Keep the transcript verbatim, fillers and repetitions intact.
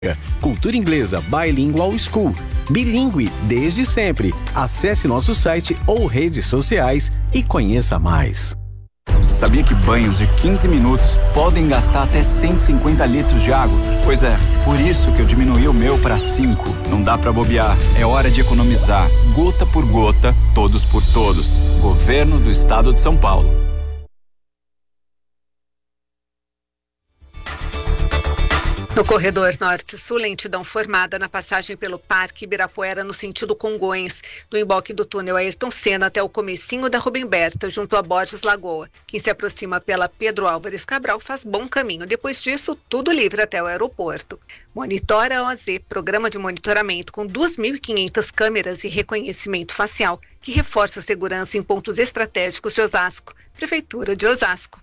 Cultura Inglesa Bilingual School. Bilíngue desde sempre. Acesse nosso site ou redes sociais e conheça mais. Sabia que banhos de quinze minutos podem gastar até cento e cinquenta litros de água? Pois é, por isso que eu diminuí o meu para cinco. Não dá para bobear, é hora de economizar. Gota por gota, todos por todos. Governo do Estado de São Paulo. No corredor norte-sul, lentidão formada na passagem pelo Parque Ibirapuera no sentido Congonhas, do emboque do túnel Ayrton Senna até o comecinho da Rubem Berta, junto a Borges Lagoa. Quem se aproxima pela Pedro Álvares Cabral faz bom caminho. Depois disso, tudo livre até o aeroporto. Monitora O Z, programa de monitoramento com duas mil e quinhentas câmeras e reconhecimento facial, que reforça a segurança em pontos estratégicos de Osasco. Prefeitura de Osasco.